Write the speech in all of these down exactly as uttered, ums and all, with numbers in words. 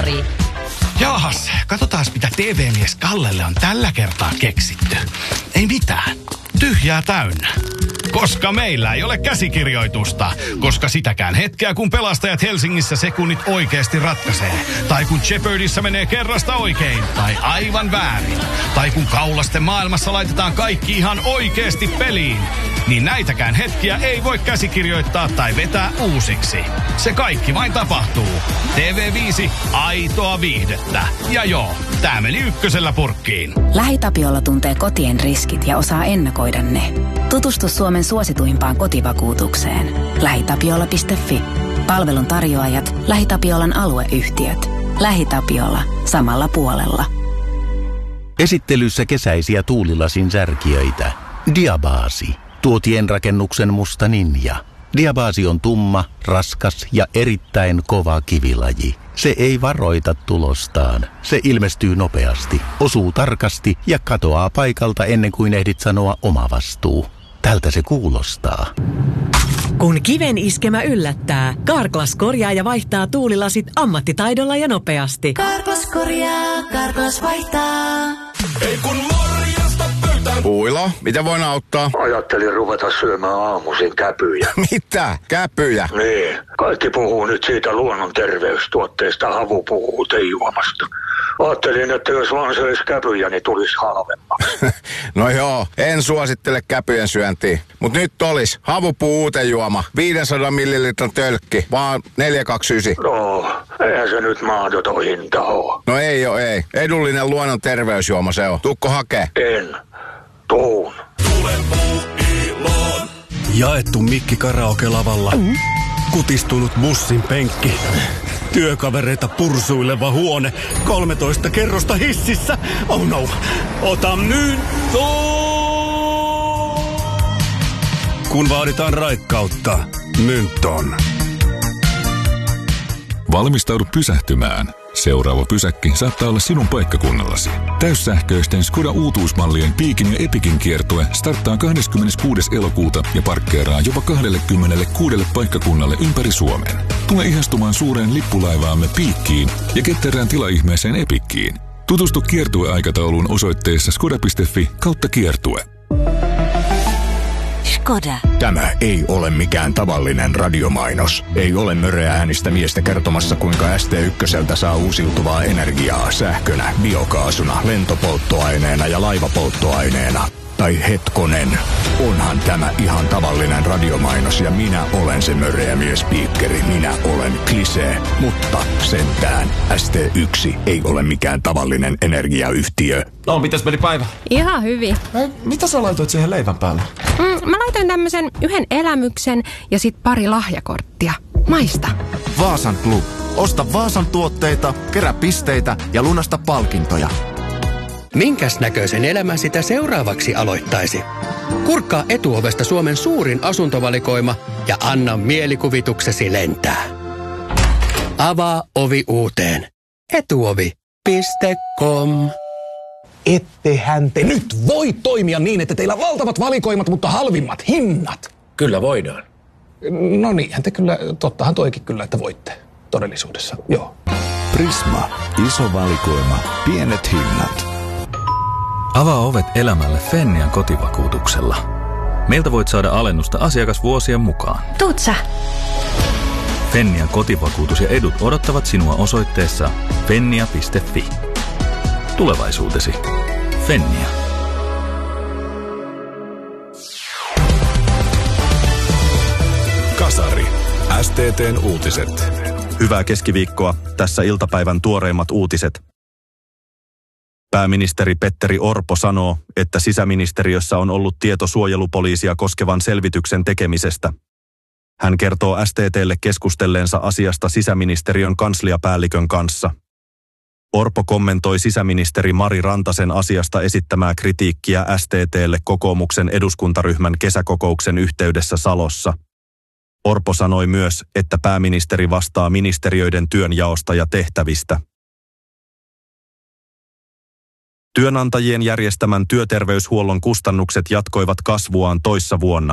Sakari. Jaahas, katsotaas mitä T V-mies Kallelle on tällä kertaa keksitty. Ei mitään. Tyhjää täynnä. Koska meillä ei ole käsikirjoitusta. Koska sitäkään hetkeä, kun pelastajat Helsingissä sekunnit oikeasti ratkaisee. Tai kun Jeopardyssä menee kerrasta oikein. Tai aivan väärin. Tai kun kaulasten maailmassa laitetaan kaikki ihan oikeasti peliin. Niin näitäkään hetkiä ei voi käsikirjoittaa tai vetää uusiksi. Se kaikki vain tapahtuu. T V viisi, aitoa viihdettä. Ja joo, tää meni ykkösellä purkkiin. LähiTapiola tuntee kotien riskit ja osaa ennakoida ne. Tutustu Suomen suosituimpaan kotivakuutukseen. lähitapiola piste fi. Palvelun tarjoajat, LähiTapiolan alueyhtiöt. LähiTapiola. Samalla puolella. Esittelyssä kesäisiä tuulilasin särkiöitä. Diabasi. Tuotienrakennuksen musta ninja. Diabasi on tumma, raskas ja erittäin kova kivilaji. Se ei varoita tulostaan. Se ilmestyy nopeasti, osuu tarkasti ja katoaa paikalta ennen kuin ehdit sanoa oma vastuu. Tältä se kuulostaa. Kun kiven iskemä yllättää, Carglass korjaa ja vaihtaa tuulilasit ammattitaidolla ja nopeasti. Carglass korjaa, Carglass vaihtaa. Ei kun morjesta pöytään. Uilo, mitä voin auttaa? Ajattelin ruveta syömään aamuisin käpyjä. Mitä? Käpyjä? Niin. Kaikki puhuu nyt siitä luonnon terveystuotteesta, havu puhuu teijuamasta. Ajattelin, että jos vaan söisi käpyjä, niin tulisi halvemmaksi. No joo, en suosittele käpyjen syöntiä. Mut nyt olis havupuu uutejuoma, viisisataa millilitran tölkki, vaan neljä kaksikymmentäyhdeksän. No, eihän se nyt mahdoton hinta oo. No ei oo, ei. Edullinen luonnon terveysjuoma se on. Tuukko hakee? En. Tuun. Tule Puuiloon. Jaettu mikki karaoke-lavalla. Mm. Kutistunut bussin penkki. Työkavereita pursuileva huone. kolmetoista kerrosta hississä. Oh no. Ota nyt. Kun vaaditaan raikkautta, Mynton. Valmistaudu pysähtymään. Seuraava pysäkki saattaa olla sinun paikkakunnallasi. Täyssähköisten Skoda uutuusmallien Piikin ja Epikin kiertue starttaa kahdeskymmeneskuudes elokuuta ja parkkeeraa jopa kaksikymmentäkuusi paikkakunnalle ympäri Suomen. Tule ihastumaan suureen lippulaivaamme Piikkiin ja ketterään tilaihmeeseen Epikkiin. Tutustu kiertueaikatauluun osoitteessa skoda piste fi kautta kiertue. Skoda. Tämä ei ole mikään tavallinen radiomainos. Ei ole möreä äänistä miestä kertomassa, kuinka S T ykköseltä saa uusiutuvaa energiaa sähkönä, biokaasuna, lentopolttoaineena ja laivapolttoaineena. Tai hetkonen, onhan tämä ihan tavallinen radiomainos ja minä olen se möreä miespiikkeri. Minä olen Klisee, mutta sentään S T yksi ei ole mikään tavallinen energiayhtiö. No, mitäs meni päivä? Ihan hyvin. Äh, mitä sä laitoit siihen leivän päälle? Mm, mä laitoin tämmösen yhden elämyksen ja sit pari lahjakorttia. Maista. Vaasan Club. Osta Vaasan tuotteita, kerää pisteitä ja lunasta palkintoja. Minkäs näköisen elämän sitä seuraavaksi aloittaisi? Kurkkaa Etuovesta Suomen suurin asuntovalikoima ja anna mielikuvituksesi lentää. Avaa ovi uuteen. etuovi piste com. Ettehän te nyt voi toimia niin, että teillä on valtavat valikoimat, mutta halvimmat hinnat. Kyllä voidaan. No niinhän te kyllä, tottahan toikin kyllä, että voitte todellisuudessa, joo. Prisma, iso valikoima, pienet hinnat. Avaa ovet elämälle Fennian kotivakuutuksella. Meiltä voit saada alennusta asiakasvuosien mukaan. Tuut sä. Fennian kotivakuutus ja edut odottavat sinua osoitteessa fennia piste fi. Tulevaisuutesi. Fennia. Kasari. S T T:n uutiset. Hyvää keskiviikkoa. Tässä iltapäivän tuoreimmat uutiset. Pääministeri Petteri Orpo sanoo, että sisäministeriössä on ollut tieto suojelupoliisia koskevan selvityksen tekemisestä. Hän kertoo S T T:lle keskustelleensa asiasta sisäministeriön kansliapäällikön kanssa. Orpo kommentoi sisäministeri Mari Rantasen asiasta esittämää kritiikkiä S T T:lle kokoomuksen eduskuntaryhmän kesäkokouksen yhteydessä Salossa. Orpo sanoi myös, että pääministeri vastaa ministeriöiden työnjaosta ja tehtävistä. Työnantajien järjestämän työterveyshuollon kustannukset jatkoivat kasvuaan toissa vuonna.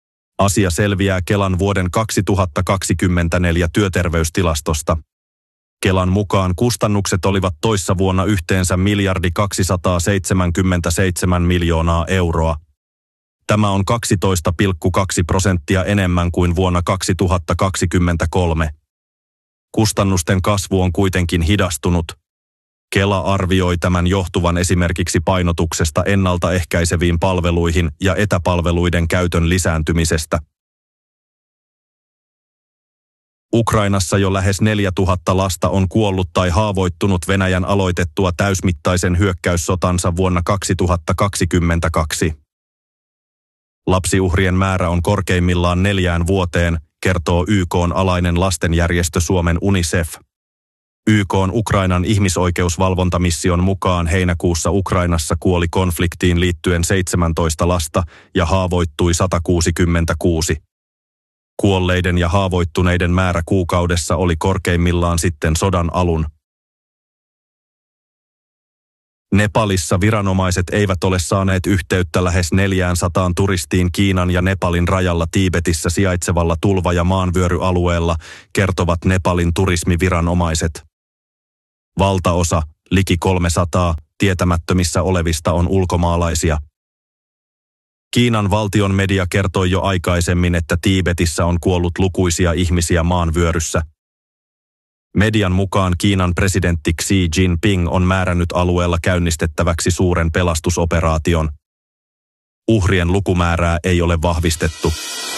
Asia selviää Kelan vuoden kaksituhattakaksikymmentäneljä työterveystilastosta. Kelan mukaan kustannukset olivat toissa vuonna yhteensä miljardi kaksisataaseitsemänkymmentäseitsemän miljoonaa euroa. Tämä on kaksitoista pilkku kaksi prosenttia enemmän kuin vuonna kaksituhattakaksikymmentäkolme. Kustannusten kasvu on kuitenkin hidastunut. Kela arvioi tämän johtuvan esimerkiksi painotuksesta ennaltaehkäiseviin palveluihin ja etäpalveluiden käytön lisääntymisestä. Ukrainassa jo lähes neljätuhatta lasta on kuollut tai haavoittunut Venäjän aloitettua täysmittaisen hyökkäyssotansa vuonna kaksituhattakaksikymmentäkaksi. Lapsiuhrien määrä on korkeimmillaan neljään vuoteen, kertoo Y K:n alainen lastenjärjestö Suomen UNICEF. Y K:n Ukrainan ihmisoikeusvalvontamission mukaan heinäkuussa Ukrainassa kuoli konfliktiin liittyen seitsemäntoista lasta ja haavoittui sata kuusikymmentäkuusi. Kuolleiden ja haavoittuneiden määrä kuukaudessa oli korkeimmillaan sitten sodan alun. Nepalissa viranomaiset eivät ole saaneet yhteyttä lähes neljäänsataan turistiin Kiinan ja Nepalin rajalla Tiibetissä sijaitsevalla tulva- ja maanvyöryalueella, kertovat Nepalin turismiviranomaiset. Valtaosa, liki kolmesataa, tietämättömissä olevista on ulkomaalaisia. Kiinan valtion media kertoi jo aikaisemmin, että Tiibetissä on kuollut lukuisia ihmisiä maanvyöryssä. Median mukaan Kiinan presidentti Xi Jinping on määrännyt alueella käynnistettäväksi suuren pelastusoperaation. Uhrien lukumäärää ei ole vahvistettu.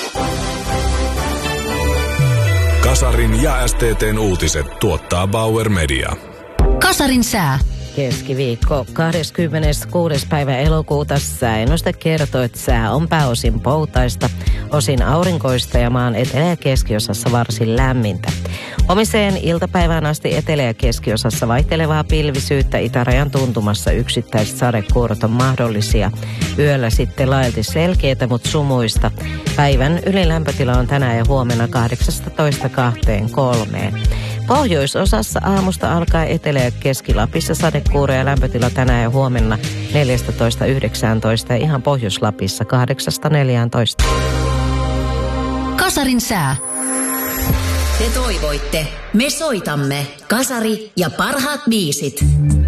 Kasarin ja S T T:n uutiset tuottaa Bauer Media. Kasarin sää. Keskiviikko kahdeskymmeneskuudes päivä elokuuta sääennuste kertoo, että sää on pääosin poutaista, osin aurinkoista ja maan etelä- ja keskiosassa varsin lämmintä. Huomiseen iltapäivään asti etelä- ja keskiosassa vaihtelevaa pilvisyyttä, itärajan tuntumassa yksittäiset sadekuurot on mahdollisia. Yöllä sitten laajalti selkeitä, mutta sumuista. Päivän ylilämpötila on tänään ja huomenna kahdeksastatoista kahteenkymmeneenkolmeen. Pohjoisosassa aamusta alkaa Etelä- ja Keski-Lapissa sadekuuro ja lämpötila tänään ja huomenna neljätoista yhdeksäntoista ja ihan Pohjois-Lapissa kahdeksasta neljääntoista. Kasarin sää. Te toivoitte, me soitamme. Kasari ja parhaat biisit.